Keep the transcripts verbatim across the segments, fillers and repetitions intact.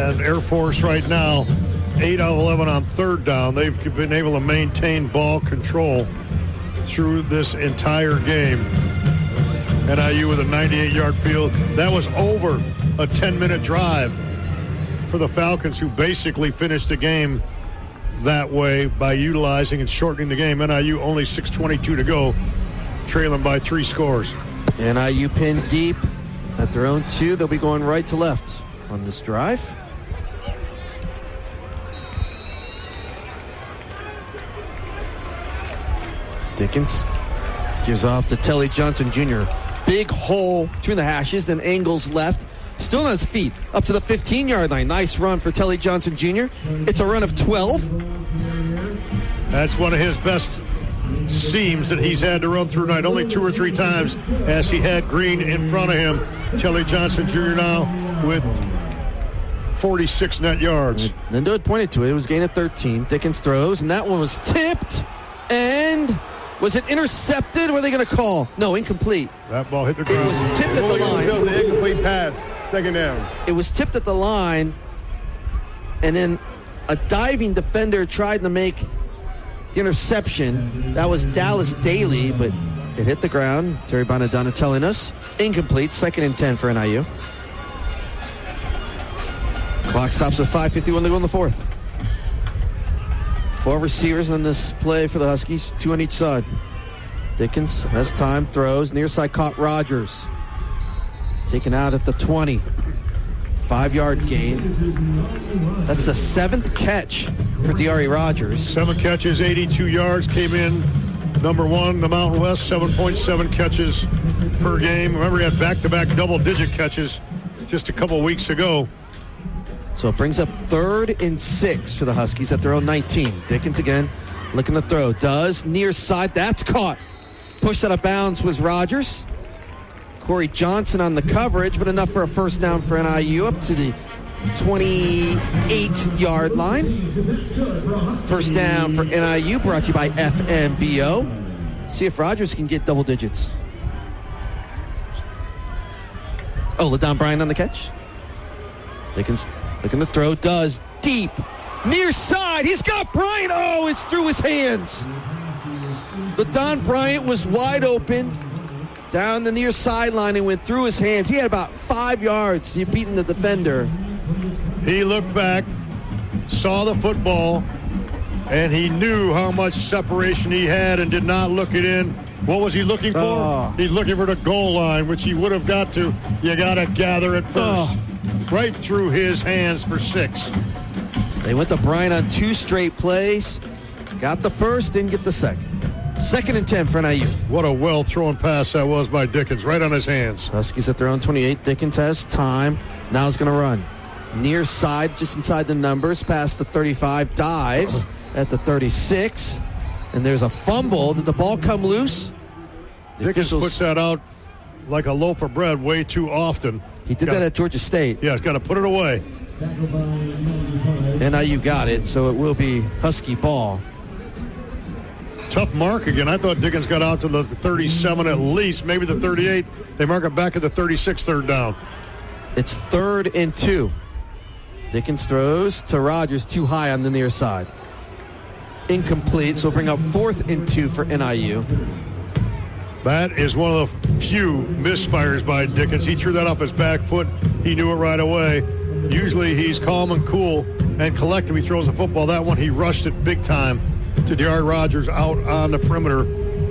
And Air Force right now, eight out of eleven on third down. They've been able to maintain ball control through this entire game. N I U with a ninety-eight-yard field. That was over a ten-minute drive for the Falcons, who basically finished the game that way by utilizing and shortening the game. N I U only six twenty-two to go, trailing by three scores. N I U pinned deep at their own two. They'll be going right to left on this drive. Dickens gives off to Telly Johnson Junior Big hole between the hashes, then angles left. Still on his feet, up to the fifteen-yard line. Nice run for Telly Johnson Junior It's a run of twelve. That's one of his best seams that he's had to run through tonight. Only two or three times as he had Green in front of him. Telly Johnson Junior now with forty-six net yards. Lindo had pointed to it. It was gain of thirteen. Dickens throws, and that one was tipped. And was it intercepted? What are they going to call? No, incomplete. That ball hit the ground. It was tipped at the line. It was an incomplete pass. Second down. It was tipped at the line, and then a diving defender tried to make the interception. That was Dallas Daly, but it hit the ground. Terry Bonadonna telling us. Incomplete. Second and ten for N I U. Clock stops at five fifty-one to go in the fourth. Four receivers on this play for the Huskies, two on each side. Dickens has time, throws, near side caught Rogers. Taken out at the twenty. Five-yard gain. That's the seventh catch for Diari Rogers. Seven catches, eighty-two yards, came in number one in the Mountain West, seven point seven catches per game. Remember, he had back-to-back double-digit catches just a couple weeks ago. So it brings up third and six for the Huskies at their own nineteen. Dickens again looking to throw. Does. Near side. That's caught. Pushed out of bounds was Rogers. Corey Johnson on the coverage, but enough for a first down for N I U up to the twenty-eight-yard line. First down for N I U brought to you by F M B O. See if Rogers can get double digits. Oh, LaDon Bryant on the catch. Dickens looking to throw. Does. Deep. Near side. He's got Bryant. Oh, it's through his hands. LaDon Bryant was wide open down the near sideline and went through his hands. He had about five yards. He beaten the defender. He looked back, saw the football, and he knew how much separation he had and did not look it in. What was he looking for? Oh. He's looking for the goal line, which he would have got to. You got to gather it first. Oh. Right through his hands for six. They went to Bryant on two straight plays. Got the first, didn't get the second. Second and ten for N I U. What a well-thrown pass that was by Dickens, right on his hands. Huskies at their own twenty-eight. Dickens has time. Now he's going to run. Near side, just inside the numbers, past the thirty-five. Dives at the thirty-six. And there's a fumble. Did the ball come loose? The Dickens officials- puts that out like a loaf of bread way too often. He did Got- that at Georgia State. Yeah, he's got to put it away. N I U got it, so it will be Husky ball. Tough mark again. I thought Dickens got out to the thirty-seven at least, maybe the thirty-eight. They mark it back at the thirty-six, third down. It's third and two. Dickens throws to Rogers, too high on the near side. Incomplete, so bring up fourth and two for N I U. That is one of the few misfires by Dickens. He threw that off his back foot. He knew it right away. Usually he's calm and cool and collective. He throws the football. That one, he rushed it big time to Diari Rogers out on the perimeter.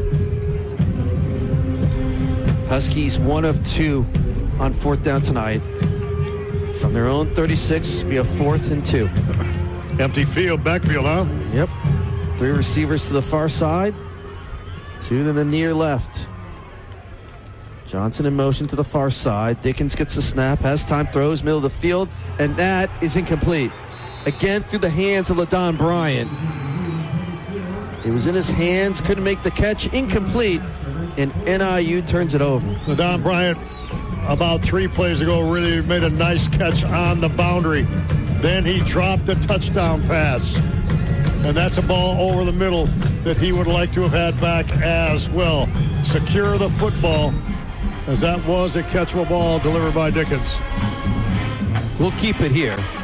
Huskies one of two on fourth down tonight. From their own thirty-six, be a fourth and two. Empty field, backfield, huh? Yep. Three receivers to the far side. Two to the near left. Johnson in motion to the far side. Dickens gets the snap, has time, throws, middle of the field, and that is incomplete. Again through the hands of LaDon Bryant. It was in his hands, couldn't make the catch, incomplete, and N I U turns it over. LaDon Bryant, about three plays ago, really made a nice catch on the boundary. Then he dropped a touchdown pass. And that's a ball over the middle that he would like to have had back as well. Secure the football, as that was a catchable ball delivered by Dickens. We'll keep it here.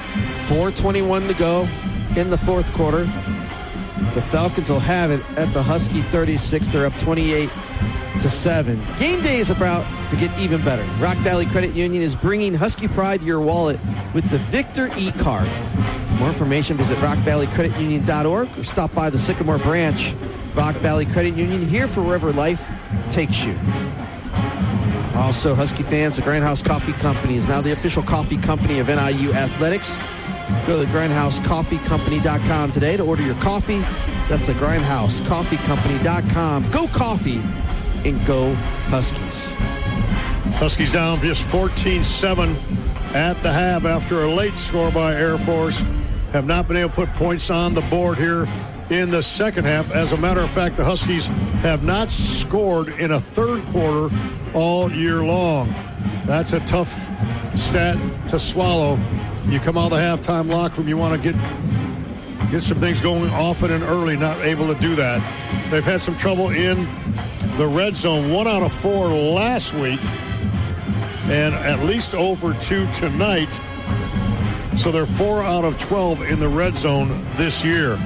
four twenty-one to go in the fourth quarter. The Falcons will have it at the Husky thirty-six. They're up twenty-eight to seven. Game day is about to get even better. Rock Valley Credit Union is bringing Husky pride to your wallet with the Victor E-Card. For more information, visit rock valley credit union dot org or stop by the Sycamore branch. Rock Valley Credit Union, here for wherever life takes you. Also, Husky fans, the Grindhouse Coffee Company is now the official coffee company of N I U Athletics. Go to the grindhouse coffee company dot com today to order your coffee. That's the grindhouse coffee company dot com. Go coffee and go Huskies. Huskies down just fourteen seven at the half after a late score by Air Force. Have not been able to put points on the board here in the second half. As a matter of fact, the Huskies have not scored in a third quarter all year long. That's a tough stat to swallow. You come out of the halftime locker room, you want to get get some things going often and early, not able to do that. They've had some trouble in the red zone, one out of four last week, and at least over two tonight. So they're four out of twelve in the red zone this year.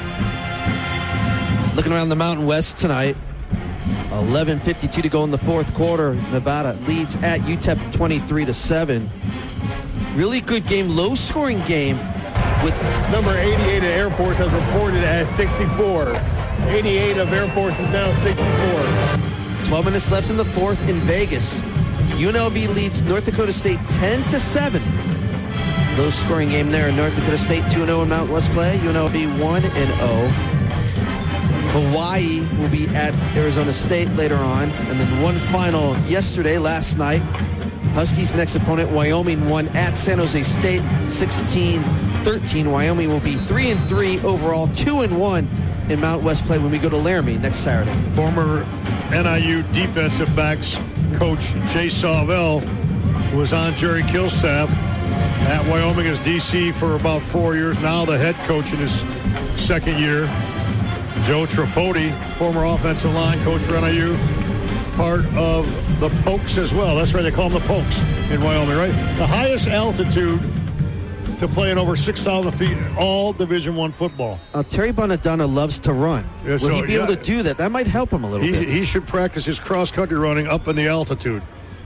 Looking around the Mountain West tonight, eleven fifty-two to go in the fourth quarter. Nevada leads at U T E P twenty-three to seven. Really good game, low-scoring game. With number eighty-eight of Air Force has reported as sixty-four. eighty-eight of Air Force is now sixty-four. twelve minutes left in the fourth in Vegas. U N L V leads North Dakota State ten to seven. Low-scoring game there in North Dakota State, two and oh in Mountain West play. U N L V one and oh. Hawaii will be at Arizona State later on. And then one final yesterday, last night. Huskies' next opponent, Wyoming, won at San Jose State, sixteen thirteen. Wyoming will be three and three overall, two and one in Mountain West play when we go to Laramie next Saturday. Former N I U defensive backs coach Jay Sawvell was on Jerry Kill's staff at Wyoming as D C for about four years. Now the head coach in his second year. Joe Tripodi, former offensive line coach for N I U, part of the Pokes as well. That's right, they call them the Pokes in Wyoming, right? The highest altitude to play in over six thousand feet in all Division One football. Uh, Terry Bonadonna loves to run. Yeah, Will so, he be yeah, able to do that? That might help him a little he, bit. He should practice his cross-country running up in the altitude.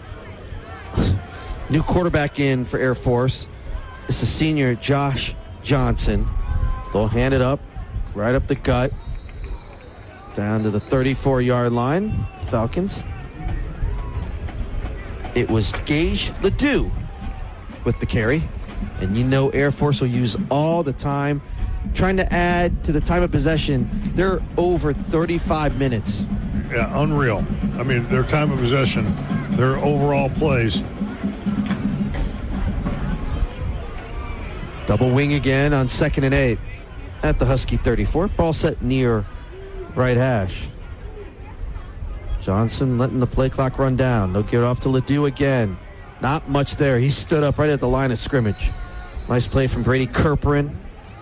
New quarterback in for Air Force. It's the senior Josh Johnson. They'll hand it up, right up the gut, down to the thirty-four-yard line. Falcons. It was Gage Ledoux with the carry. And you know Air Force will use all the time, trying to add to the time of possession. They're over thirty-five minutes. Yeah, unreal. I mean, their time of possession, their overall plays. Double wing again on second and eight at the Husky thirty-four. Ball set near right hash. Johnson letting the play clock run down. They'll get off to Ledoux again. Not much there. He stood up right at the line of scrimmage. Nice play from Brady Kerperin.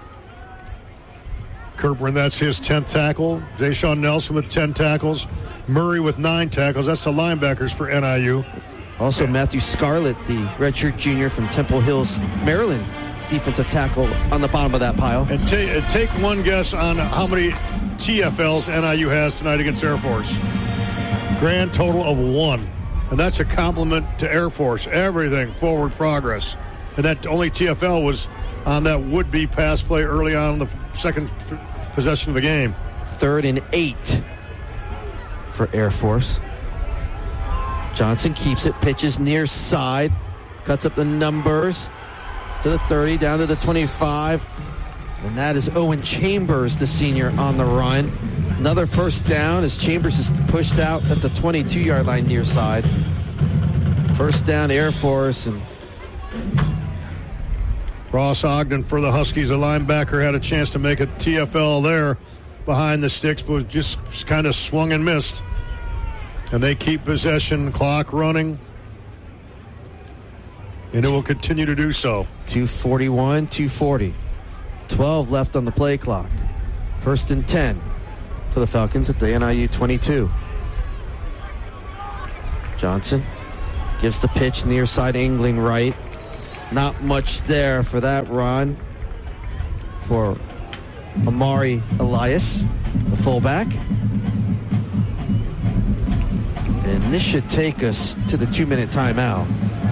Kerperin, that's his tenth tackle. Jayshon Nelson with ten tackles. Murray with nine tackles. That's the linebackers for N I U. Also Matthew Scarlett, the redshirt junior from Temple Hills, Maryland, defensive tackle on the bottom of that pile. And t- take one guess on how many T F Ls N I U has tonight against Air Force. Grand total of one. And that's a compliment to Air Force. Everything, forward progress. And that only T F L was on that would-be pass play early on in the second possession of the game. Third and eight for Air Force. Johnson keeps it, pitches near side, cuts up the numbers to the thirty, down to the twenty-five. And that is Owen Chambers, the senior, on the run. Another first down as Chambers is pushed out at the twenty-two-yard line near side. First down, Air Force. And Ross Ogden for the Huskies, a linebacker, had a chance to make a T F L there behind the sticks, but just kind of swung and missed. And they keep possession, clock running. And it will continue to do so. two forty-one, two forty. twelve left on the play clock. First and ten for the Falcons at the N I U twenty-two. Johnson gives the pitch near side, angling right. Not much there for that run for Amari Elias, the fullback. And this should take us to the two-minute timeout.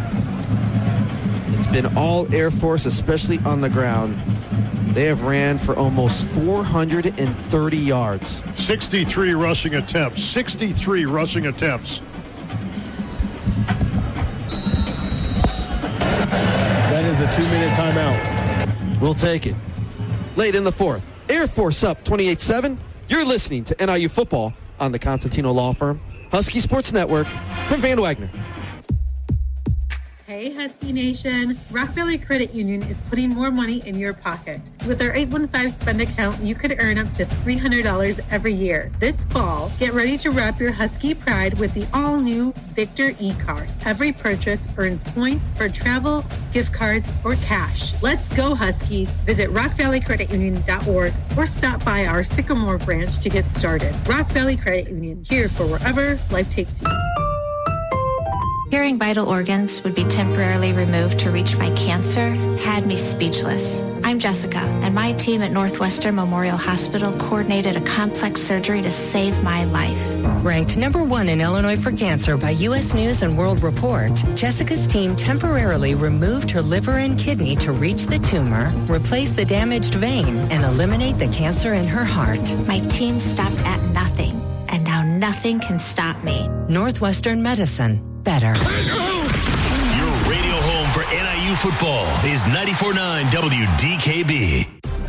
It's been all Air Force, especially on the ground. They have ran for almost four hundred thirty yards. sixty-three rushing attempts. sixty-three rushing attempts. That is a two-minute timeout. We'll take it. Late in the fourth, Air Force up twenty-eight seven. You're listening to N I U Football on the Constantino Law Firm, Husky Sports Network, from Van Wagner. Hey, Husky Nation. Rock Valley Credit Union is putting more money in your pocket. With our eight one five spend account, you could earn up to three hundred dollars every year. This fall, get ready to wrap your Husky pride with the all-new Victor e-card. Every purchase earns points for travel, gift cards, or cash. Let's go, Huskies. Visit rock valley credit union dot org or stop by our Sycamore branch to get started. Rock Valley Credit Union, here for wherever life takes you. Hearing vital organs would be temporarily removed to reach my cancer had me speechless. I'm Jessica, and my team at Northwestern Memorial Hospital coordinated a complex surgery to save my life. Ranked number one in Illinois for cancer by U S News and World Report, Jessica's team temporarily removed her liver and kidney to reach the tumor, replace the damaged vein, and eliminate the cancer in her heart. My team stopped at nothing, and now nothing can stop me. Northwestern Medicine. Better. Your radio home for N I U football is ninety-four point nine W D K B.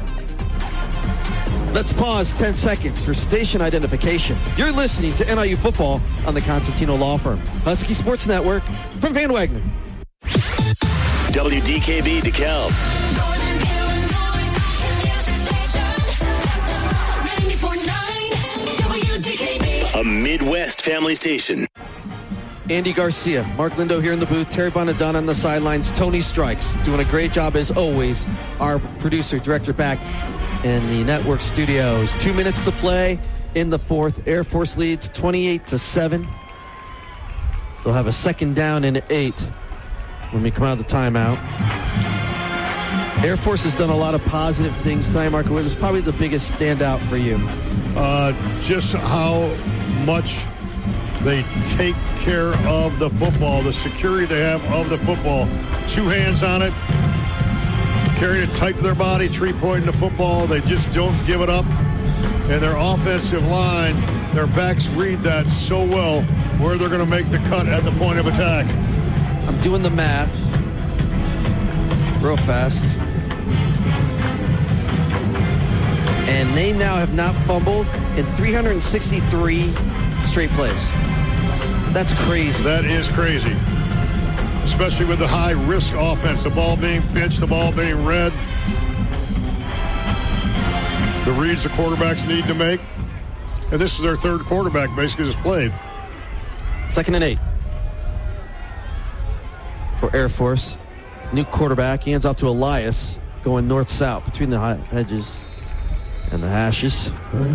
Let's pause ten seconds for station identification. You're listening to N I U Football on the Constantino Law Firm, Husky Sports Network, from Van Wagner. W D K B DeKalb. A Midwest family station. Andy Garcia, Mark Lindo here in the booth, Terry Bonadonna on the sidelines, Tony Strikes doing a great job as always. Our producer, director back in the network studios. Two minutes to play in the fourth. Air Force leads twenty-eight to seven. They'll have a second down and eight when we come out of the timeout. Air Force has done a lot of positive things tonight, Mark. What is probably the biggest standout for you? Uh, just how much they take care of the football, the security they have of the football. Two hands on it, carrying it tight to their body, three-pointing the football. They just don't give it up. And their offensive line, their backs read that so well, where they're going to make the cut at the point of attack. I'm doing the math real fast. And they now have not fumbled in three hundred sixty-three straight plays. That's crazy. That is crazy. Especially with the high-risk offense. The ball being pitched, the ball being read. The reads the quarterbacks need to make. And this is their third quarterback basically just played. Second and eight for Air Force. New quarterback. He hands off to Elias, going north-south between the hedges and the hashes.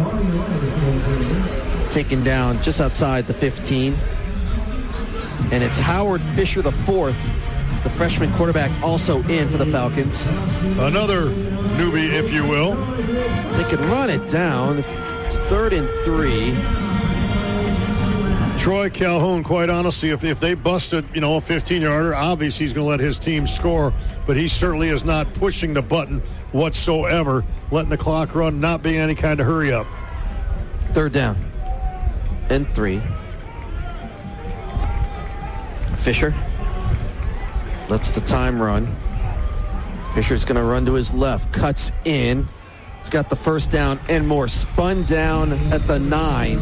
Taken down just outside the fifteen. And it's Howard Fisher, the fourth, the freshman quarterback, also in for the Falcons. Another newbie, if you will. They could run it down. It's third and three. Troy Calhoun, quite honestly, if, if they busted, you know, a fifteen-yarder, obviously he's going to let his team score, but he certainly is not pushing the button whatsoever, letting the clock run, not being any kind of hurry-up. Third down and three. Fisher lets the time run. Fisher's going to run to his left, cuts in. He's got the first down and more. Spun down at the nine.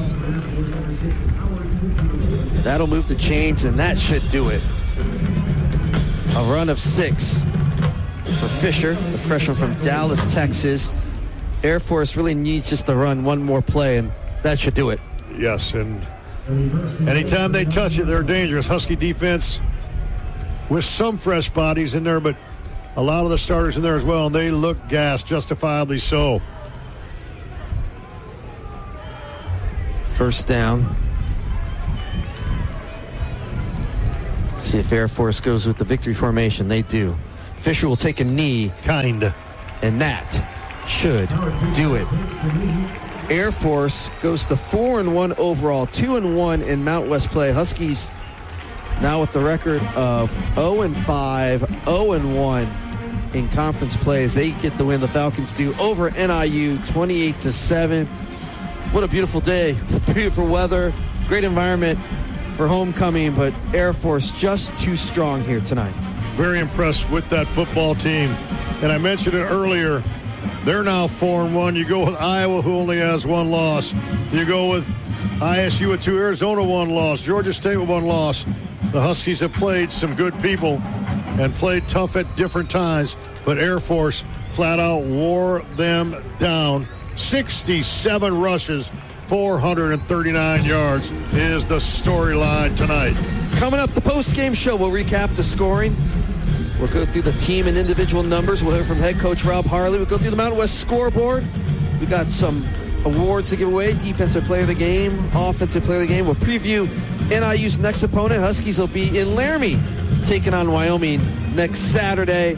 That'll move the chains, and that should do it. A run of six for Fisher, the freshman from Dallas, Texas. Air Force really needs just to run one more play, and that should do it. Yes, and anytime they touch it, they're dangerous. Husky defense with some fresh bodies in there, but a lot of the starters in there as well, and they look gassed, justifiably so. First down. See if Air Force goes with the victory formation. They do. Fisher will take a knee. Kind. And that should do it. Air Force goes to four and one overall, two and one in Mount West play. Huskies now with the record of zero and five, zero and one in conference play as they get the win. The Falcons do over N I U twenty-eight to seven. What a beautiful day. Beautiful weather. Great environment for homecoming, but Air Force just too strong here tonight. Very impressed with that football team. And I mentioned it earlier. They're now four and one. You go with Iowa, who only has one loss. You go with I S U with two, Arizona one loss, Georgia State with one loss. The Huskies have played some good people and played tough at different times, but Air Force flat out wore them down. sixty-seven rushes, four hundred thirty-nine yards is the storyline tonight. Coming up, the post-game show, we'll recap the scoring. We'll go through the team and individual numbers. We'll hear from head coach Rob Harley. We'll go through the Mountain West scoreboard. We got some awards to give away. Defensive player of the game, offensive player of the game. We'll preview N I U's next opponent. Huskies will be in Laramie taking on Wyoming next Saturday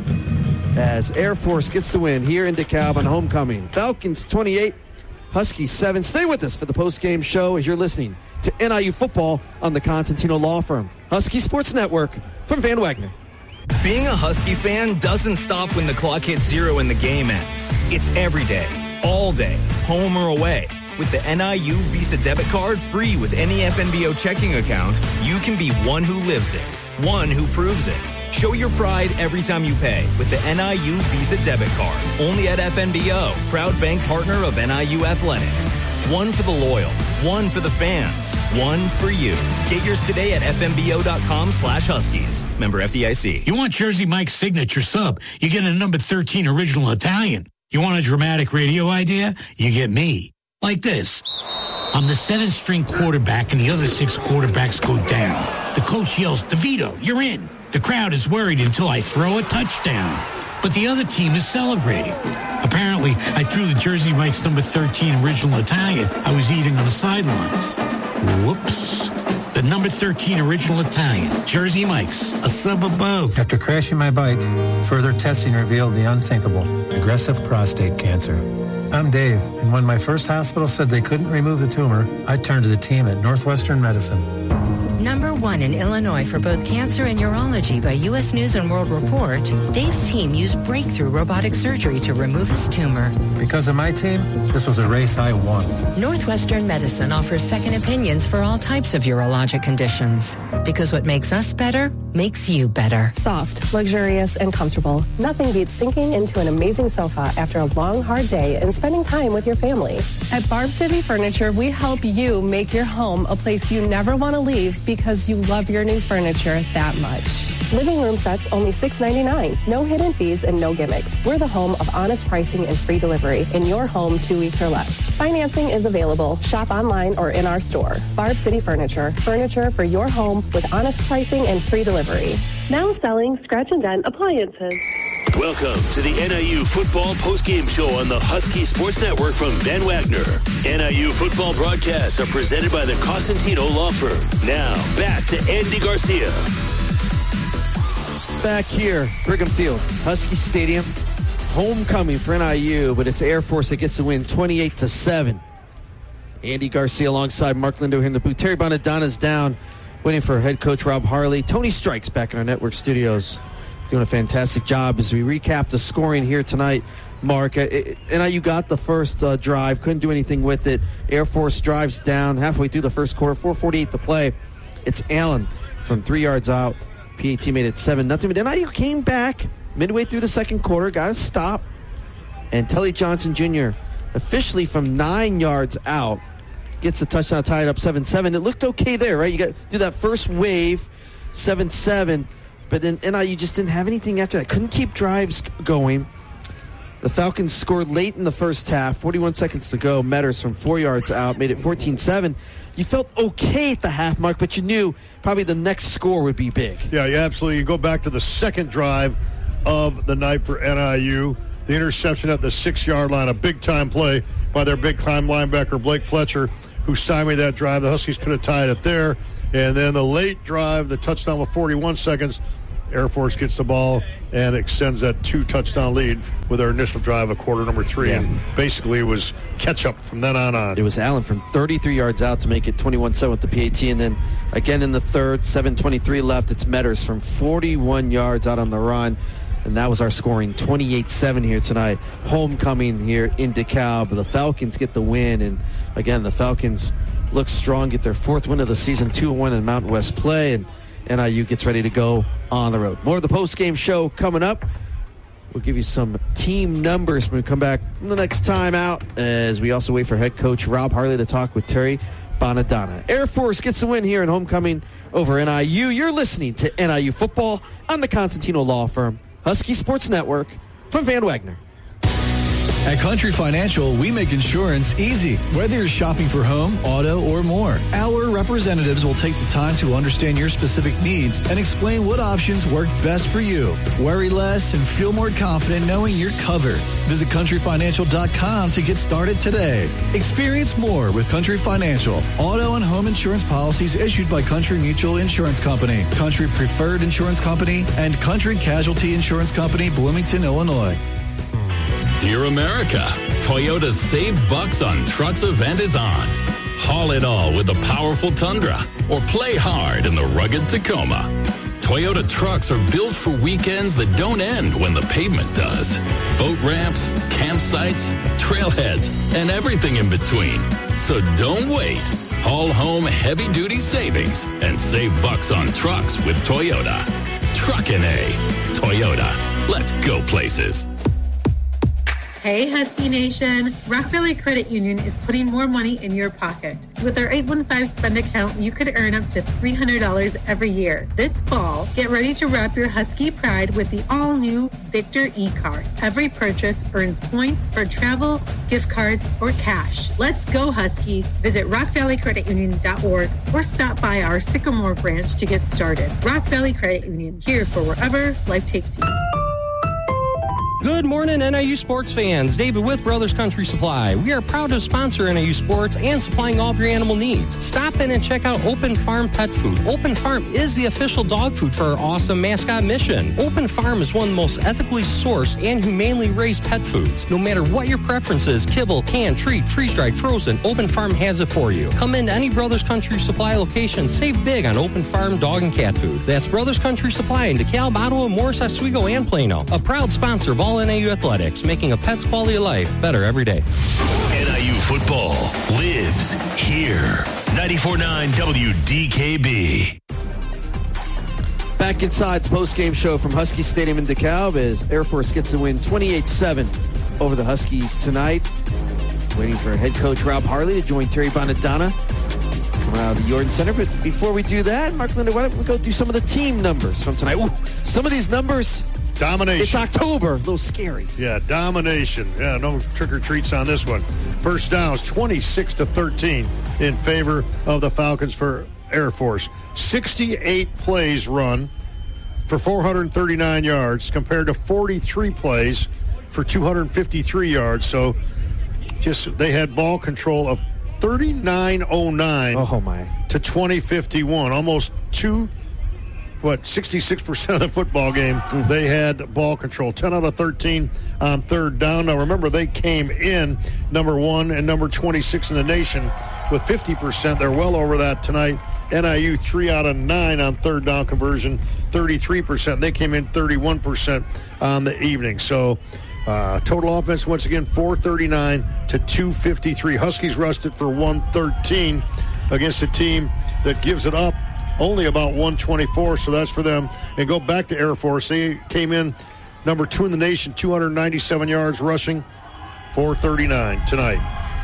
as Air Force gets the win here in DeKalb on homecoming. Falcons twenty-eight, Huskies seven. Stay with us for the post-game show as you're listening to N I U football on the Constantino Law Firm. Husky Sports Network from Van Wagner. Being a Husky fan doesn't stop when the clock hits zero and the game ends. It's every day, all day, home or away. With the N I U Visa debit card free with any F N B O checking account, you can be one who lives it, one who proves it. Show your pride every time you pay with the N I U Visa debit card. Only at F N B O, proud bank partner of N I U Athletics. One for the loyal, one for the fans, one for you. Get yours today at fnbo.com slash Huskies. Member F D I C. You want Jersey Mike's signature sub? You get a number thirteen original Italian. You want a dramatic radio idea? You get me. Like this. I'm the seventh string quarterback and the other six quarterbacks go down. The coach yells, DeVito, you're in. The crowd is worried until I throw a touchdown. But the other team is celebrating. Apparently, I threw the Jersey Mike's number thirteen original Italian I was eating on the sidelines. Whoops. The number thirteen original Italian, Jersey Mike's, a sub above. After crashing my bike, further testing revealed the unthinkable, aggressive prostate cancer. I'm Dave, and when my first hospital said they couldn't remove the tumor, I turned to the team at Northwestern Medicine. Number one in Illinois for both cancer and urology by U S News and World Report, Dave's team used breakthrough robotic surgery to remove his tumor. Because of my team, this was a race I won. Northwestern Medicine offers second opinions for all types of urologic conditions. Because what makes us better makes you better. Soft, luxurious, and comfortable. Nothing beats sinking into an amazing sofa after a long, hard day and spending time with your family. At Barb City Furniture, we help you make your home a place you never want to leave because you love your new furniture that much. Living room sets only six ninety-nine. No hidden fees and no gimmicks. We're the home of honest pricing and free delivery in your home two weeks or less. Financing is available. Shop online or in our store. Barb City Furniture. Furniture for your home with honest pricing and free delivery. Now selling scratch and dent appliances. Welcome to the N I U football postgame show on the Husky Sports Network from Van Wagner. N I U football broadcasts are presented by the Costantino Law Firm. Now, back to Andy Garcia. Back here, Brigham Field, Husky Stadium, homecoming for N I U, but it's Air Force that gets the win, twenty-eight to seven. Andy Garcia alongside Mark Lindo here in the booth. Terry Bonadonna's down, waiting for head coach Rob Harley. Tony Strikes back in our network studios, doing a fantastic job as we recap the scoring here tonight. Mark, it, N I U got the first uh, drive, couldn't do anything with it. Air Force drives down halfway through the first quarter, four forty-eight to play. It's Allen from three yards out. P A T made it seven nothing. But N I U came back midway through the second quarter, got a stop. And Telly Johnson Junior, officially from nine yards out, gets a touchdown, tied up seven seven. It looked okay there, right? You got do that first wave, seven seven. But then N I U just didn't have anything after that. Couldn't keep drives going. The Falcons scored late in the first half. forty-one seconds to go. Metters from four yards out made it fourteen seven. You felt okay at the half mark, but you knew probably the next score would be big. Yeah, yeah, absolutely. You go back to the second drive of the night for N I U. The interception at the six-yard line, a big-time play by their big-time linebacker, Blake Fletcher, who stymied that drive. The Huskies could have tied it there. And then the late drive, the touchdown with forty-one seconds, Air Force gets the ball and extends that two-touchdown lead with our initial drive of quarter number three. Yeah. And basically it was catch-up from then on on. It was Allen from thirty-three yards out to make it twenty-one seven with the P A T. And then again in the third, seven twenty-three left, it's Metters from forty-one yards out on the run. And that was our scoring, twenty-eight seven here tonight. Homecoming here in DeKalb. The Falcons get the win. And again, the Falcons look strong, get their fourth win of the season, two and one in Mountain West play. And N I U gets ready to go on the road. More of the post-game show coming up. We'll give you some team numbers when we come back from the next time out, as we also wait for head coach Rob Harley to talk with Terry Bonadonna. Air Force gets the win here in homecoming over N I U. You're listening to N I U football on the Constantino Law Firm, Husky Sports Network, from Van Wagner. At Country Financial, we make insurance easy, whether you're shopping for home, auto, or more. Our representatives will take the time to understand your specific needs and explain what options work best for you. Worry less and feel more confident knowing you're covered. Visit country financial dot com to get started today. Experience more with Country Financial. Auto and home insurance policies issued by Country Mutual Insurance Company, Country Preferred Insurance Company, and Country Casualty Insurance Company, Bloomington, Illinois. Dear America, Toyota's Save Bucks on Trucks event is on. Haul it all with the powerful Tundra or play hard in the rugged Tacoma. Toyota trucks are built for weekends that don't end when the pavement does. Boat ramps, campsites, trailheads, and everything in between. So don't wait. Haul home heavy-duty savings and save bucks on trucks with Toyota. Truckin' A. Toyota. Let's go places. Hey, Husky Nation. Rock Valley Credit Union is putting more money in your pocket. With our eight one five spend account, you could earn up to three hundred dollars every year. This fall, get ready to wrap your Husky pride with the all-new Victor e-card. Every purchase earns points for travel, gift cards, or cash. Let's go, Huskies. Visit rock valley credit union dot org or stop by our Sycamore branch to get started. Rock Valley Credit Union, here for wherever life takes you. Good morning, N I U sports fans. David with Brothers Country Supply. We are proud to sponsor N I U sports and supplying all of your animal needs. Stop in and check out Open Farm Pet Food. Open Farm is the official dog food for our awesome mascot mission. Open Farm is one of the most ethically sourced and humanely raised pet foods. No matter what your preference is, kibble, canned, treat, freeze-dried, frozen, Open Farm has it for you. Come into any Brothers Country Supply location. Save big on Open Farm dog and cat food. That's Brothers Country Supply in DeKalb, Ottawa, Morris, Oswego, and Plano. A proud sponsor of all N I U athletics, making a pet's quality of life better every day. N I U football lives here. ninety-four point nine W D K B. Back inside the post-game show from Husky Stadium in DeKalb as Air Force gets a win twenty-eight seven over the Huskies tonight. Waiting for head coach Rob Harley to join Terry Bonadonna around the Jordan Center. But before we do that, Mark Linder, why don't we go through some of the team numbers from tonight? Ooh, some of these numbers... Domination. It's October. A little scary. Yeah, domination. Yeah, no trick-or-treats on this one. First downs, twenty-six to thirteen in favor of the Falcons for Air Force. sixty-eight plays run for four hundred thirty-nine yards compared to forty-three plays for two hundred fifty-three yards. So just they had ball control of thirty-nine oh nine oh my. to twenty fifty-one. Almost two What, sixty-six percent of the football game, they had ball control. ten out of thirteen on third down. Now, remember, they came in number one and number twenty-six in the nation with fifty percent. They're well over that tonight. N I U, three out of nine on third down conversion, thirty-three percent. They came in thirty-one percent on the evening. So, uh, total offense, once again, four thirty-nine to two fifty-three. Huskies rushed it for one thirteen against a team that gives it up only about one twenty-four, so that's for them. And go back to Air Force. They came in number two in the nation, two hundred ninety-seven yards rushing, four thirty-nine tonight.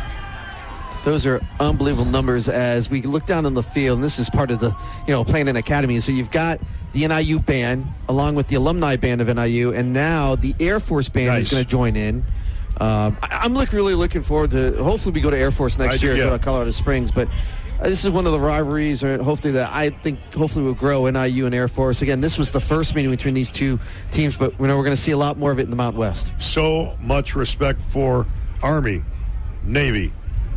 Those are unbelievable numbers as we look down on the field, and this is part of the, you know, playing in academy. So you've got the N I U band along with the alumni band of N I U, and now the Air Force band nice. is going to join in. Um, I, I'm look, really looking forward to, hopefully we go to Air Force next I year, do, yeah. go to Colorado Springs, but this is one of the rivalries, or hopefully that I think hopefully will grow N I U and Air Force. Again, this was the first meeting between these two teams, but we know we're going to see a lot more of it in the Mountain West. So much respect for Army, Navy,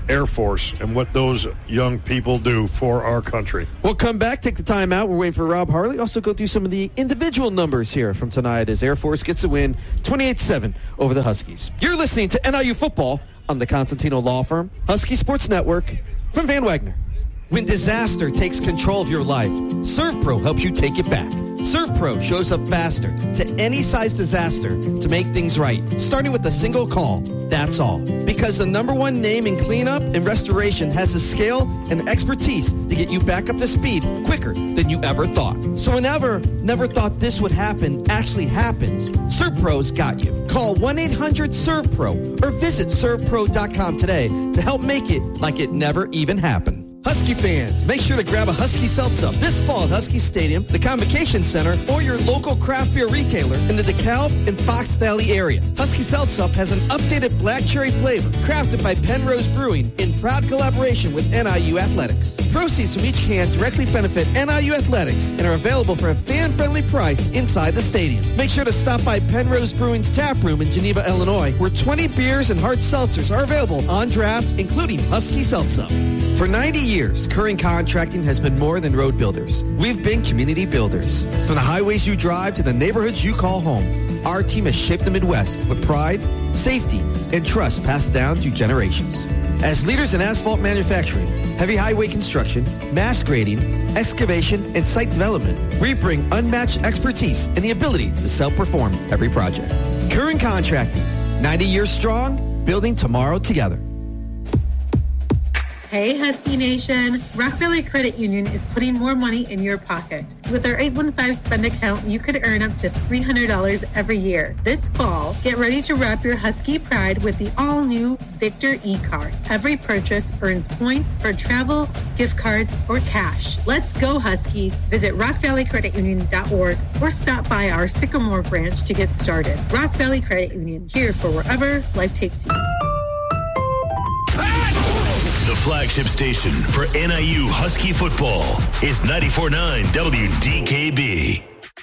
Air Force and what those young people do for our country. We'll come back, take the time out. We're waiting for Rob Harley. Also go through some of the individual numbers here from tonight as Air Force gets a win twenty-eight seven over the Huskies. You're listening to N I U Football on the Constantino Law Firm, Husky Sports Network, from Van Wagner. When disaster takes control of your life, ServPro helps you take it back. ServPro shows up faster to any size disaster to make things right, starting with a single call. That's all. Because the number one name in cleanup and restoration has the scale and expertise to get you back up to speed quicker than you ever thought. So whenever never thought this would happen actually happens, ServPro's got you. Call one eight hundred ServPro or visit serve pro dot com today to help make it like it never even happened. Husky fans, make sure to grab a Husky Seltzer this fall at Husky Stadium, the Convocation Center, or your local craft beer retailer in the DeKalb and Fox Valley area. Husky Seltzer has an updated black cherry flavor crafted by Penrose Brewing in proud collaboration with N I U Athletics. Proceeds from each can directly benefit N I U Athletics and are available for a fan-friendly price inside the stadium. Make sure to stop by Penrose Brewing's tap room in Geneva, Illinois, where twenty beers and hard seltzers are available on draft, including Husky Seltzer. For ninety years, Curran Contracting has been more than road builders. We've been community builders. From the highways you drive to the neighborhoods you call home, our team has shaped the Midwest with pride, safety, and trust passed down through generations. As leaders in asphalt manufacturing, heavy highway construction, mass grading, excavation, and site development, we bring unmatched expertise and the ability to self-perform every project. Curran Contracting, ninety years strong, building tomorrow together. Hey, Husky Nation. Rock Valley Credit Union is putting more money in your pocket. With our eight one five spend account, you could earn up to three hundred dollars every year. This fall, get ready to wrap your Husky pride with the all-new Victor e-card. Every purchase earns points for travel, gift cards, or cash. Let's go, Huskies. Visit rock valley credit union dot org or stop by our Sycamore branch to get started. Rock Valley Credit Union, here for wherever life takes you. The flagship station for N I U Husky football is ninety-four point nine W D K B.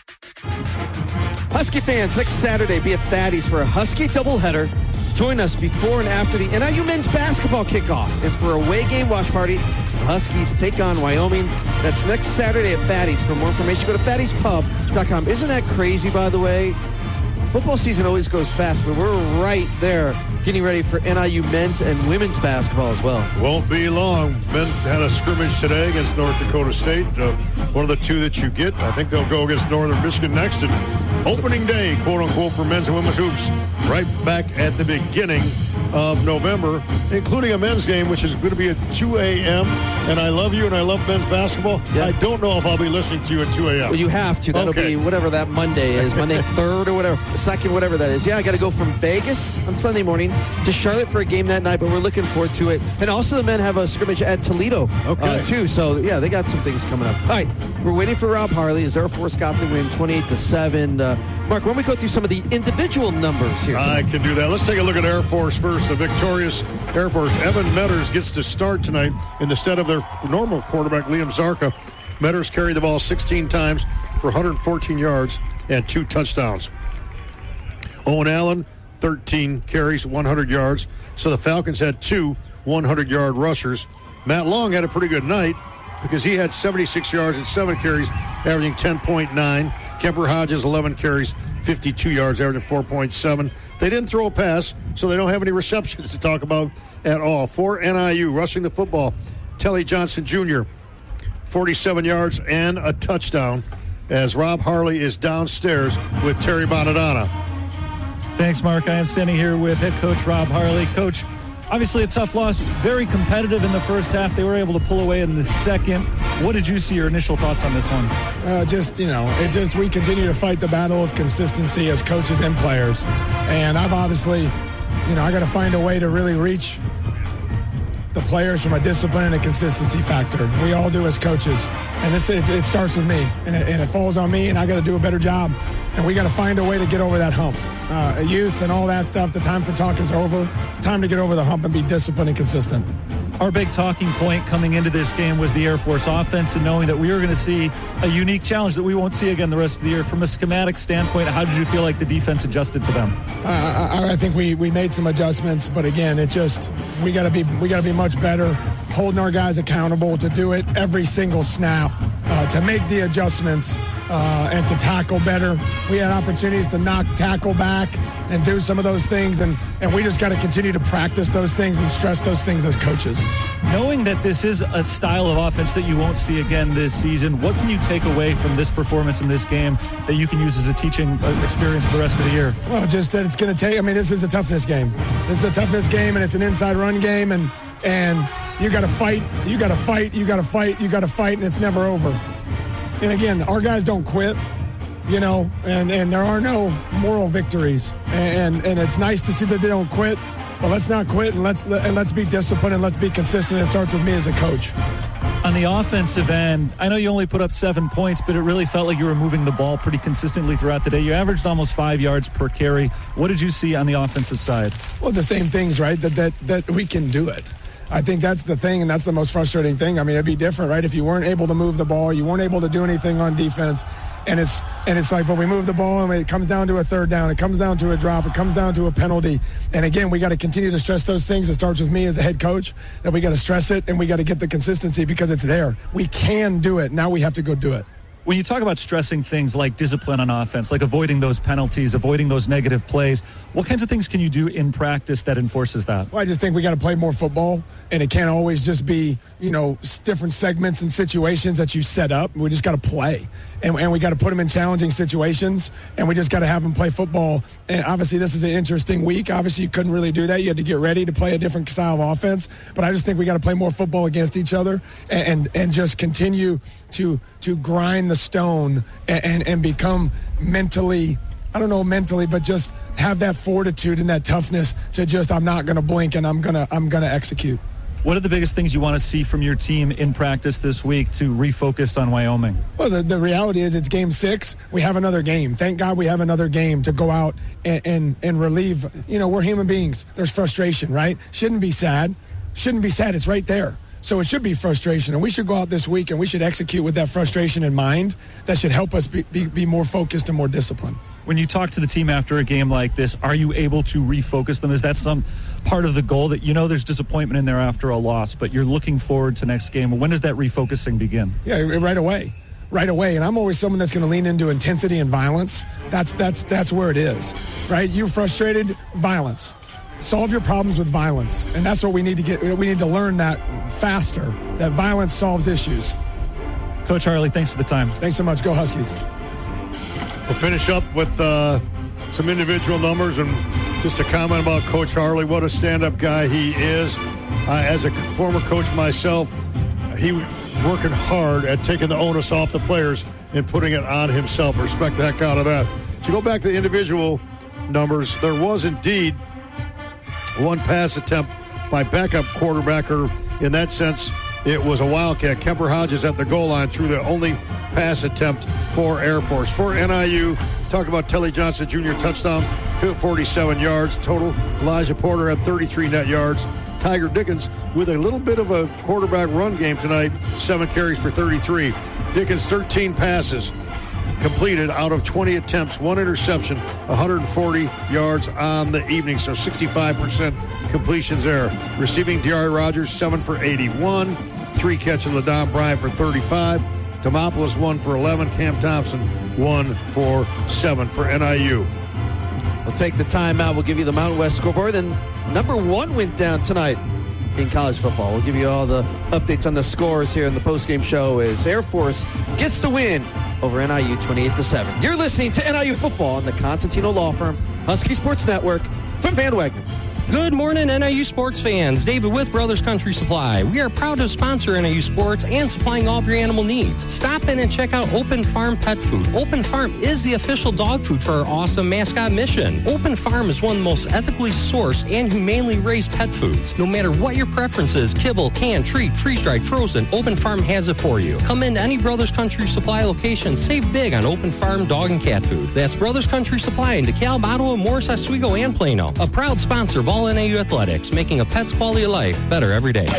Husky fans, next Saturday be at Fatty's for a Husky doubleheader. Join us before and after the N I U men's basketball kickoff and for a away game watch party. The Huskies take on Wyoming. That's next Saturday at Fatty's. For more information, go to fatties pub dot com. Isn't that crazy, by the way? Football season always goes fast, but we're right there getting ready for N I U men's and women's basketball as well. Won't be long. Men had a scrimmage today against North Dakota State. Uh, one of the two that you get. I think they'll go against Northern Michigan next. And opening day, quote-unquote, for men's and women's hoops right back at the beginning of November, including a men's game, which is going to be at two a.m. And I love you and I love men's basketball. Yeah. I don't know if I'll be listening to you at two a.m. Well, you have to. That'll okay. be whatever that Monday is, Monday third or whatever, second, whatever that is. Yeah, I got to go from Vegas on Sunday morning to Charlotte for a game that night, but we're looking forward to it. And also the men have a scrimmage at Toledo, okay. uh, too. So, yeah, they got some things coming up. All right, we're waiting for Rob Harley as Air Force got the win twenty-eight to seven. Uh, Mark, why don't we go through some of the individual numbers here tonight? I can do that. Let's take a look at Air Force first. The victorious Air Force. Evan Metters gets to start tonight in the stead of their normal quarterback, Liam Zarka. Metters carried the ball sixteen times for one hundred fourteen yards and two touchdowns. Owen Allen, thirteen carries, one hundred yards. So the Falcons had two hundred-yard rushers. Matt Long had a pretty good night because he had seventy-six yards and seven carries, averaging ten point nine. Kemper Hodges, eleven carries, fifty-two yards, averaging four point seven. They didn't throw a pass, so they don't have any receptions to talk about at all. For N I U, rushing the football, Telly Johnson Junior, forty-seven yards and a touchdown, as Rob Harley is downstairs with Terry Bonadonna. Thanks, Mark. I am standing here with head coach Rob Harley. Coach, obviously a tough loss, very competitive in the first half. They were able to pull away in the second. What did you see, your initial thoughts on this one? Uh, just, you know, it just, we continue to fight the battle of consistency as coaches and players. And I've obviously, you know, I got to find a way to really reach the players from a discipline and a consistency factor. We all do as coaches. And this it, it starts with me. And it, and it falls on me, and I got to do a better job. And we got to find a way to get over that hump. Uh, youth and all that stuff, the time for talk is over. It's time to get over the hump and be disciplined and consistent. Our big talking point coming into this game was the Air Force offense, and knowing that we were going to see a unique challenge that we won't see again the rest of the year. From a schematic standpoint, how did you feel like the defense adjusted to them? Uh, I, I think we, we made some adjustments, but again, it just we got to be we got to be much better, holding our guys accountable to do it every single snap, uh, to make the adjustments, uh, and to tackle better. We had opportunities to knock tackle back and do some of those things, and, and we just got to continue to practice those things and stress those things as coaches. Knowing that this is a style of offense that you won't see again this season, what can you take away from this performance in this game that you can use as a teaching experience for the rest of the year? Well, just that it's going to take, I mean, this is a toughness game. This is a toughness game, and it's an inside run game, and and you got to fight, you got to fight, you got to fight, you got to fight, and it's never over. And again, our guys don't quit. You know, and, and there are no moral victories, and and it's nice to see that they don't quit. But let's not quit, and let's and let's be disciplined, and let's be consistent. It starts with me as a coach. On the offensive end, I know you only put up seven points, but it really felt like you were moving the ball pretty consistently throughout the day. You averaged almost five yards per carry. What did you see on the offensive side? Well, the same things, right? That that that we can do it. I think that's the thing, and that's the most frustrating thing. I mean, it'd be different, right? If you weren't able to move the ball, you weren't able to do anything on defense. And it's and it's like, but we move the ball, and it comes down to a third down. It comes down to a drop. It comes down to a penalty. And again, we got to continue to stress those things. It starts with me as a head coach, that we got to stress it, and we got to get the consistency because it's there. We can do it. Now we have to go do it. When you talk about stressing things like discipline on offense, like avoiding those penalties, avoiding those negative plays, what kinds of things can you do in practice that enforces that? Well, I just think we got to play more football, and it can't always just be, you know, different segments and situations that you set up. We just got to play, and, and we got to put them in challenging situations, and we just got to have them play football. And obviously, this is an interesting week. Obviously, you couldn't really do that. You had to get ready to play a different style of offense. But I just think we got to play more football against each other, and and, and just continue to to grind the stone and, and, and become mentally, I don't know mentally, but just have that fortitude and that toughness to just, I'm not going to blink, and I'm going to I'm going to execute. What are the biggest things you want to see from your team in practice this week to refocus on Wyoming? Well, the, the reality is it's game six. We have another game. Thank God we have another game to go out and, and, and relieve. You know, we're human beings. There's frustration, right? Shouldn't be sad. Shouldn't be sad. It's right there. So it should be frustration, and we should go out this week and we should execute with that frustration in mind. That should help us be, be, be more focused and more disciplined. When you talk to the team after a game like this, are you able to refocus them? Is that some part of the goal that, you know, there's disappointment in there after a loss, but you're looking forward to next game? When does that refocusing begin? Yeah, right away. Right away. And I'm always someone that's going to lean into intensity and violence. That's that's that's where it is, right? You're frustrated, violence. Solve your problems with violence. And that's what we need to get. We need to learn that faster, that violence solves issues. Coach Harley, thanks for the time. Thanks so much. Go Huskies. We'll finish up with uh, some individual numbers and just a comment about Coach Harley. What a stand-up guy he is. Uh, as a former coach myself, he was working hard at taking the onus off the players and putting it on himself. Respect the heck out of that. To go back to the individual numbers, there was indeed one pass attempt by backup quarterback, or in that sense, it was a Wildcat. Kemper Hodges at the goal line threw the only pass attempt for Air Force. For N I U, talked about Telly Johnson Junior touchdown, forty-seven yards total. Elijah Porter had thirty-three net yards. Tiger Dickens with a little bit of a quarterback run game tonight, seven carries for thirty-three. Dickens, thirteen passes completed out of twenty attempts, one interception, one hundred forty yards on the evening, so sixty-five percent completions there. Receiving, D'Ari Rogers, seven for eighty-one. Three catches, LaDon Bryant for thirty-five. Demopoulos, one for eleven. Cam Thompson, one for seven for N I U. We'll take the timeout. We'll give you the Mountain West scoreboard. And number one went down tonight in college football. We'll give you all the updates on the scores here in the postgame show as Air Force gets the win over N I U twenty-eight to seven. You're listening to N I U Football on the Constantino Law Firm, Husky Sports Network, from Van Wagner. Good morning, N I U sports fans. David with Brothers Country Supply. We are proud to sponsor N I U sports and supplying all of your animal needs. Stop in and check out Open Farm Pet Food. Open Farm is the official dog food for our awesome mascot mission. Open Farm is one of the most ethically sourced and humanely raised pet foods. No matter what your preference is, kibble, canned, treat, freeze-dried, frozen, Open Farm has it for you. Come into any Brothers Country Supply location, save big on Open Farm dog and cat food. That's Brothers Country Supply in DeKalb, Ottawa, Morris, Oswego, and Plano. A proud sponsor of all N A U athletics, making a pet's quality of life better every day.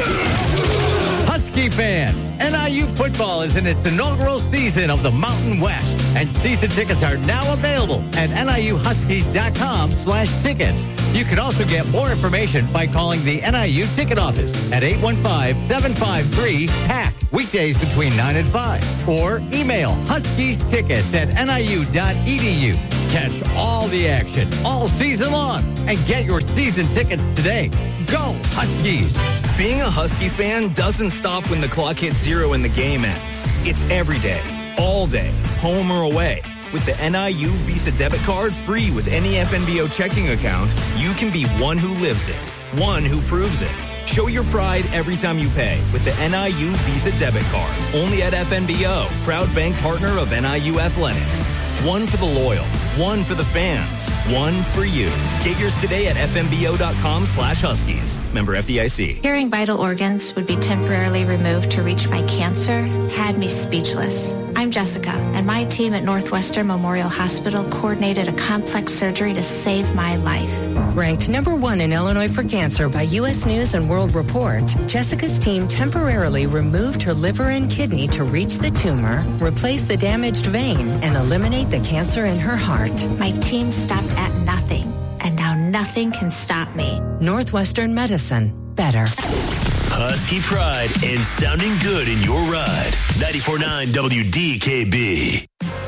Husky fans, N I U football is in its inaugural season of the Mountain West, and season tickets are now available at N I U Huskies dot com slash tickets. You can also get more information by calling the N I U ticket office at eight one five, seven five three, P A C, weekdays between nine and five, or email Huskies tickets at N I U dot E D U. Catch all the action all season long and get your season tickets today. Go Huskies! Being a Husky fan doesn't stop when the clock hits zero and the game ends. It's every day, all day, home or away. With the N I U Visa debit card free with any F N B O checking account, you can be one who lives it, one who proves it. Show your pride every time you pay with the N I U Visa debit card. Only at F N B O, proud bank partner of N I U Athletics. One for the loyal, one for the fans, one for you. Get yours today at F N B O dot com slash Huskies. Member F D I C. Hearing vital organs would be temporarily removed to reach my cancer had me speechless. I'm Jessica, and my team at Northwestern Memorial Hospital coordinated a complex surgery to save my life. Ranked number one in Illinois for cancer by U S News and World Report, Jessica's team temporarily removed her liver and kidney to reach the tumor, replace the damaged vein, and eliminate the cancer in her heart. My team stopped at nothing, and now nothing can stop me. Northwestern Medicine. Better. Husky pride and sounding good in your ride. ninety-four point nine W D K B.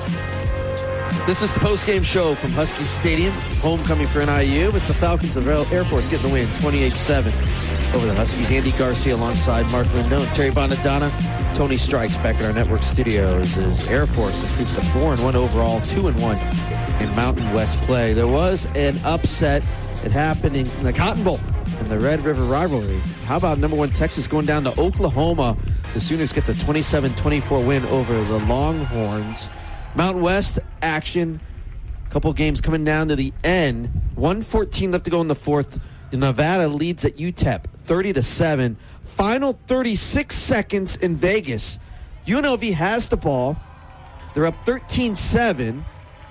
This is the post-game show from Husky Stadium. Homecoming for N I U. It's the Falcons of Air Force getting the win twenty-eight seven over the Huskies. Andy Garcia alongside Mark Lindone, Terry Bonadonna, Tony Strikes back at our network studios as Air Force improves to four and one overall, two and one in Mountain West play. There was an upset. It happened in the Cotton Bowl in the Red River rivalry. How about number one Texas going down to Oklahoma? The Sooners get the twenty-seven twenty-four win over the Longhorns. Mountain West action. A couple games coming down to the end. one fourteen left to go in the fourth. Nevada leads at U T E P thirty to seven. Final thirty-six seconds in Vegas. U N L V has the ball. They're up thirteen seven.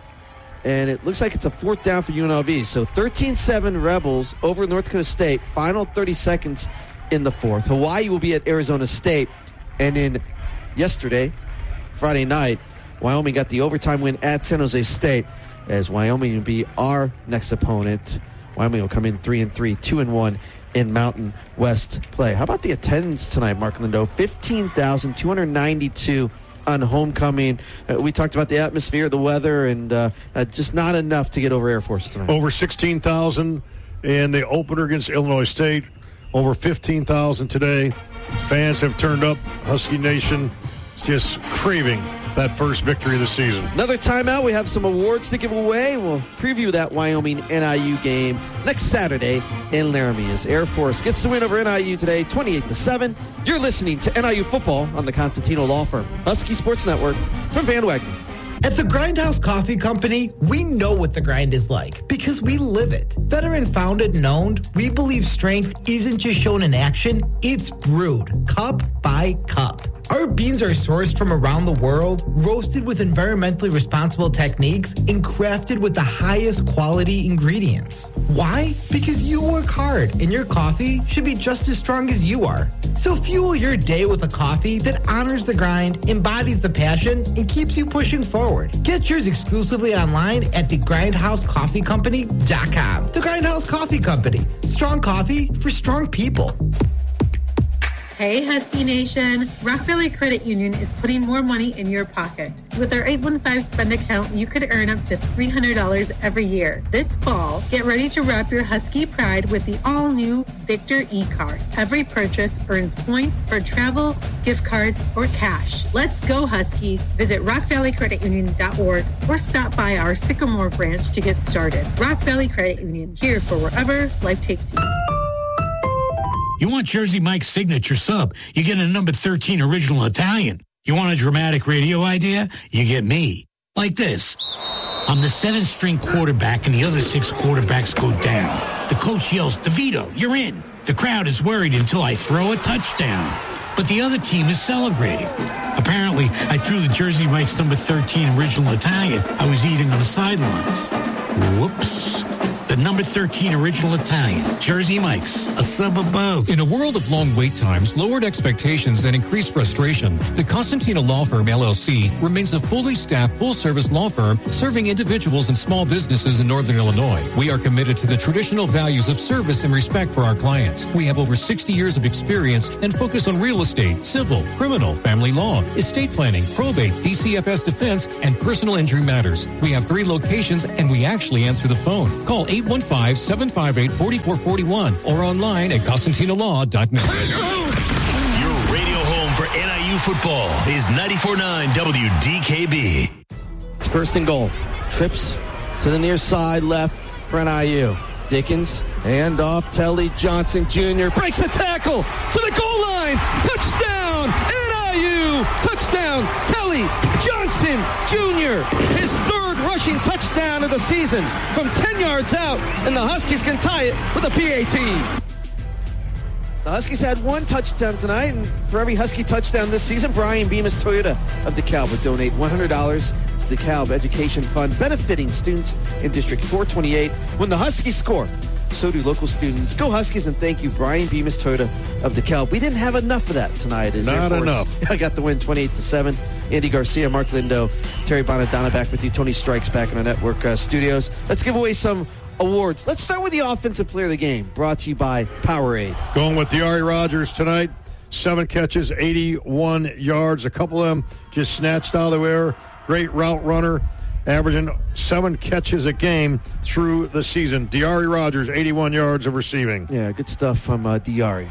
And it looks like it's a fourth down for U N L V. So thirteen seven Rebels over North Dakota State. Final thirty seconds in the fourth. Hawaii will be at Arizona State. And in yesterday, Friday night, Wyoming got the overtime win at San Jose State, as Wyoming will be our next opponent. Wyoming will come in three and three, two and one in Mountain West play. How about the attendance tonight, Mark Lindo? fifteen thousand two hundred ninety-two on homecoming. Uh, we talked about the atmosphere, the weather, and uh, uh, just not enough to get over Air Force tonight. Over sixteen thousand in the opener against Illinois State. Over fifteen thousand today. Fans have turned up. Husky Nation just craving that first victory of the season. Another timeout. We have some awards to give away. We'll preview that Wyoming N I U game next Saturday in Laramie as Air Force gets the win over N I U today, twenty-eight to seven. You're listening to N I U football on the Constantino Law Firm, Husky Sports Network from Van Wagner. At the Grindhouse Coffee Company, we know what the grind is like because we live it. Veteran founded and owned, we believe strength isn't just shown in action, it's brewed cup by cup. Our beans are sourced from around the world, roasted with environmentally responsible techniques, and crafted with the highest quality ingredients. Why? Because you work hard, and your coffee should be just as strong as you are. So fuel your day with a coffee that honors the grind, embodies the passion, and keeps you pushing forward. Get yours exclusively online at the grindhouse coffee company dot com. The Grindhouse Coffee Company. Strong coffee for strong people. Hey, Husky Nation. Rock Valley Credit Union is putting more money in your pocket. With our eight one five spend account, you could earn up to three hundred dollars every year. This fall, get ready to wrap your Husky pride with the all-new Victor e-card. Every purchase earns points for travel, gift cards, or cash. Let's go, Huskies. Visit rock valley credit union dot org or stop by our Sycamore branch to get started. Rock Valley Credit Union, here for wherever life takes you. You want Jersey Mike's signature sub, you get a number thirteen original Italian. You want a dramatic radio idea? You get me. Like this. I'm the seventh string quarterback and the other six quarterbacks go down. The coach yells, DeVito, you're in. The crowd is worried until I throw a touchdown. But the other team is celebrating. Apparently, I threw the Jersey Mike's number thirteen original Italian I was eating on the sidelines. Whoops. The the number thirteen original Italian, Jersey Mike's, a sub above. In a world of long wait times, lowered expectations, and increased frustration, the Costantino Law Firm, L L C, remains a fully staffed, full-service law firm serving individuals and small businesses in Northern Illinois. We are committed to the traditional values of service and respect for our clients. We have over sixty years of experience and focus on real estate, civil, criminal, family law, estate planning, probate, D C F S defense, and personal injury matters. We have three locations, and we actually answer the phone. Call eight one five, seven five eight, four four four one or online at Costantino Law dot net. Your radio home for N I U football is ninety-four point nine W D K B. It's first and goal. Trips to the near side left for N I U. Dickens, hand off, Telly Johnson Junior breaks the tackle to the goal line. Touchdown, N I U. Touchdown, Telly Johnson Junior His third rushing touchdown of the season from ten yards out, and the Huskies can tie it with a P A T. The Huskies had one touchdown tonight, and for every Husky touchdown this season, Brian Bemis Toyota of DeKalb would donate one hundred dollars to the DeKalb Education Fund, benefiting students in District four twenty-eight. When the Huskies score, so do local students. Go Huskies, and thank you, Brian Bemis Toyota of DeKalb. We didn't have enough of that tonight. As Not Air Force enough. I got the win twenty-eight to seven. Andy Garcia, Mark Lindo, Terry Bonadonna back with you. Tony Strikes back in our network uh, studios. Let's give away some awards. Let's start with the offensive player of the game, brought to you by Powerade. Going with Diari Rogers tonight. Seven catches, eighty-one yards. A couple of them just snatched out of the air. Great route runner, averaging seven catches a game through the season. Diari Rogers, eighty-one yards of receiving. Yeah, good stuff from uh, Diari.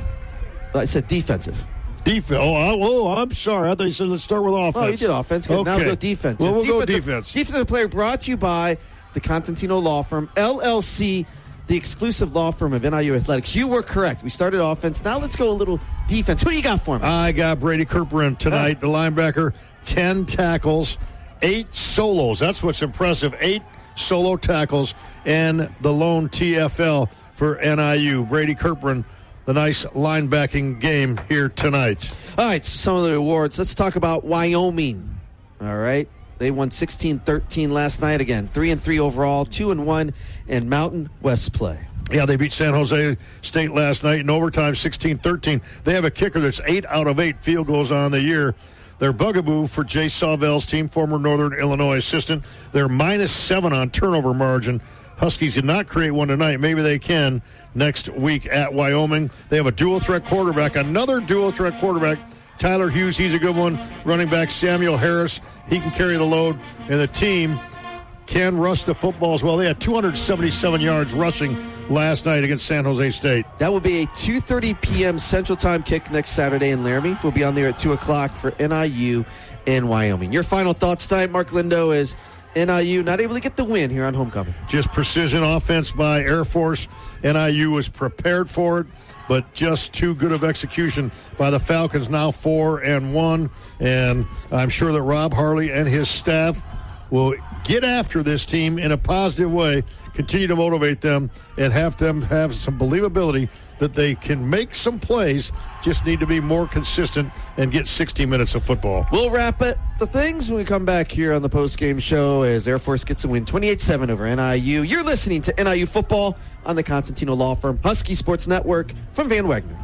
I said defensive. Defense. Oh, I, oh, I'm sorry. I thought you said let's start with offense. Oh, you did offense. Good. Okay. Now we'll go defense. Well, we'll defensive, go defense. Defensive player brought to you by the Costantino Law Firm, L L C, the exclusive law firm of N I U Athletics. You were correct. We started offense. Now let's go a little defense. Who do you got for me? I got Brady Kerperin tonight, the linebacker. ten tackles, eight solos. That's what's impressive. Eight solo tackles and the lone T F L for N I U. Brady Kerperin, the nice linebacking game here tonight. All right, so some of the awards. Let's talk about Wyoming. All right. They won sixteen thirteen last night. Again, three and three overall, two and one in Mountain West play. Yeah, they beat San Jose State last night in overtime, sixteen thirteen. They have a kicker that's eight out of eight field goals on the year. They're bugaboo for Jay Sawvell's team, former Northern Illinois assistant. They're minus seven on turnover margin. Huskies did not create one tonight. Maybe they can next week at Wyoming. They have a dual-threat quarterback, another dual-threat quarterback, Tyler Hughes. He's a good one. Running back Samuel Harris. He can carry the load. And the team can rush the football as well. They had two hundred seventy-seven yards rushing last night against San Jose State. That will be a two thirty p.m. Central Time kick next Saturday in Laramie. We'll be on there at two o'clock for N I U and Wyoming. Your final thoughts tonight, Mark Lindo, is N I U not able to get the win here on homecoming. Just precision offense by Air Force. N I U was prepared for it, but just too good of execution by the Falcons, now four and one. And I'm sure that Rob Harley and his staff will get after this team in a positive way, continue to motivate them, and have them have some believability that they can make some plays, just need to be more consistent and get sixty minutes of football. We'll wrap it the things when we come back here on the post-game show as Air Force gets a win twenty-eight seven over N I U. You're listening to N I U Football on the Costantino Law Firm Husky Sports Network from Van Wagner.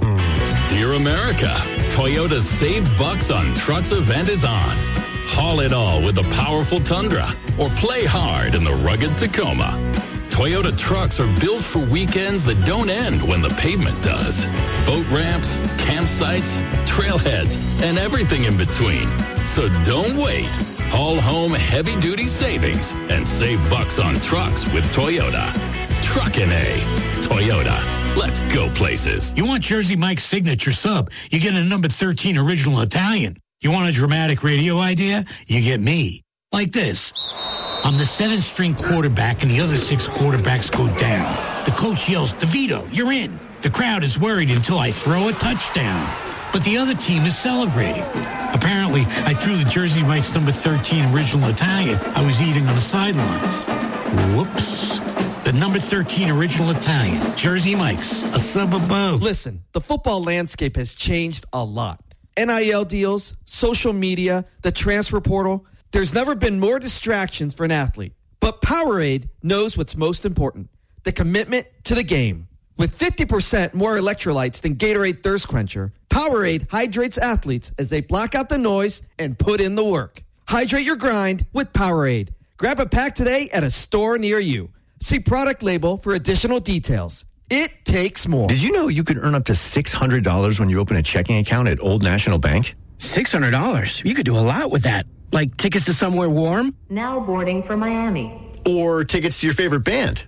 Dear America, Toyota's Save Bucks on Trucks event is on. Haul it all with the powerful Tundra or play hard in the rugged Tacoma. Toyota trucks are built for weekends that don't end when the pavement does. Boat ramps, campsites, trailheads, and everything in between. So don't wait. Haul home heavy-duty savings and save bucks on trucks with Toyota. Truckin' A. Toyota. Let's go places. You want Jersey Mike's signature sub, you get a number thirteen original Italian. You want a dramatic radio idea? You get me. Like this. I'm the seventh string quarterback and the other six quarterbacks go down. The coach yells, DeVito, you're in. The crowd is worried until I throw a touchdown. But the other team is celebrating. Apparently, I threw the Jersey Mike's number thirteen original Italian I was eating on the sidelines. Whoops. The number thirteen original Italian, Jersey Mike's, a sub above. Listen, the football landscape has changed a lot. N I L deals, social media, the transfer portal. There's never been more distractions for an athlete. But Powerade knows what's most important, the commitment to the game. With fifty percent more electrolytes than Gatorade Thirst Quencher, Powerade hydrates athletes as they block out the noise and put in the work. Hydrate your grind with Powerade. Grab a pack today at a store near you. See product label for additional details. It takes more. Did you know you could earn up to six hundred dollars when you open a checking account at Old National Bank? six hundred dollars? You could do a lot with that. Like tickets to somewhere warm? Now boarding for Miami. Or tickets to your favorite band?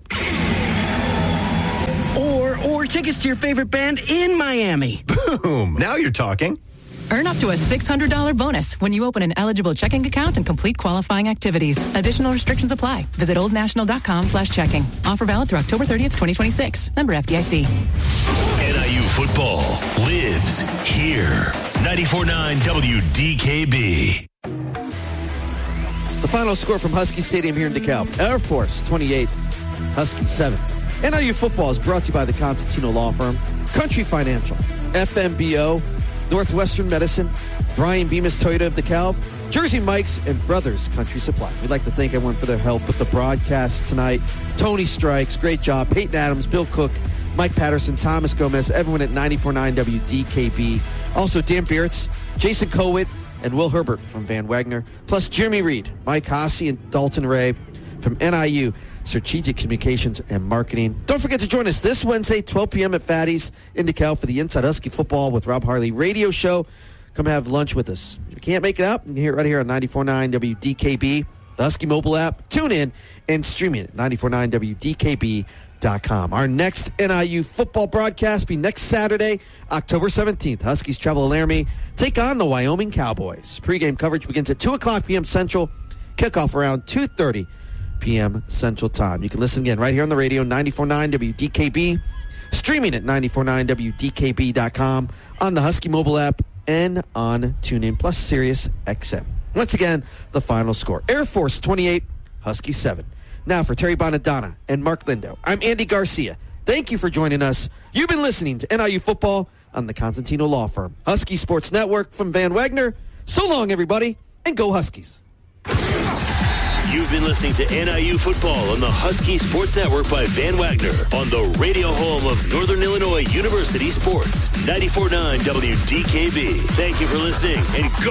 Or, or tickets to your favorite band in Miami. Boom. Now you're talking. Earn up to a six hundred dollars bonus when you open an eligible checking account and complete qualifying activities. Additional restrictions apply. Visit oldnational.com slash checking. Offer valid through October thirtieth, twenty twenty-six. Member F D I C. N I U football lives here. ninety-four point nine W D K B. The final score from Husky Stadium here in DeKalb. Air Force twenty-eight, Husky seven. N I U football is brought to you by the Constantino Law Firm, Country Financial, F M B O, Northwestern Medicine, Brian Bemis Toyota of DeKalb, Jersey Mike's, and Brothers Country Supply. We'd like to thank everyone for their help with the broadcast tonight. Tony Strikes, great job. Peyton Adams, Bill Cook, Mike Patterson, Thomas Gomez, everyone at ninety-four point nine W D K B. Also, Dan Beertz, Jason Kowit, and Will Herbert from Van Wagner, plus Jeremy Reed, Mike Haase, and Dalton Ray from N I U Strategic Communications and Marketing. Don't forget to join us this Wednesday, twelve p.m. at Fatty's in DeKalb for the Inside Husky Football with Rob Harley radio show. Come have lunch with us. If you can't make it out, you can hear it right here on ninety-four point nine W D K B, the Husky mobile app. Tune in and stream it at ninety-four point nine W D K B dot com. Our next N I U football broadcast be next Saturday, October seventeenth. Huskies travel to Laramie, take on the Wyoming Cowboys. Pre-game coverage begins at two o'clock p.m. Central. Kickoff around two thirty p.m. Central Time. You can listen again right here on the radio, ninety-four point nine W D K B, streaming at ninety-four point nine W D K B dot com, on the Husky mobile app, and on TuneIn, plus Sirius X M. Once again, the final score. Air Force twenty-eight, Husky seven. Now for Terry Bonadonna and Mark Lindo, I'm Andy Garcia. Thank you for joining us. You've been listening to N I U Football on the Constantino Law Firm, Husky Sports Network from Van Wagner. So long, everybody, and go Huskies. You've been listening to N I U Football on the Husky Sports Network by Van Wagner on the radio home of Northern Illinois University Sports, ninety-four point nine W D K B. Thank you for listening, and go